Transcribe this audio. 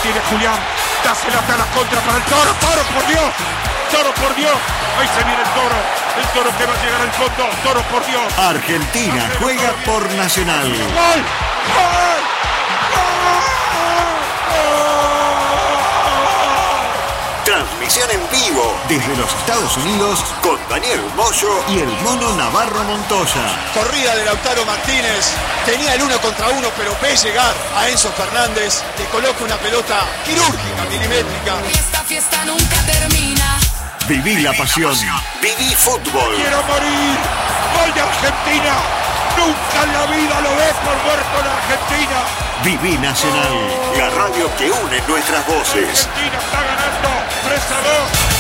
tiene Julián. Dásela a la contra para el Toro. Toro, por Dios. Toro, por Dios. Ahí se viene el Toro. El Toro que va a llegar al fondo. Toro, por Dios. Argentina juega por Nacional. ¡Gol! ¡Gol! Transmisión en vivo desde los Estados Unidos con Daniel Moyo y el Mono Navarro Montoya. Corrida de Lautaro Martínez, tenía el 1 contra 1, pero ve llegar a Enzo Fernández, le coloca una pelota quirúrgica, milimétrica. Esta fiesta nunca termina. Viví la pasión, viví fútbol. ¡Quiero morir! ¡Gol de Argentina! ¡Nunca en la vida lo ves por muerto en Argentina! Viví Nacional, la radio que une nuestras voces. Argentina está ganando 3-2.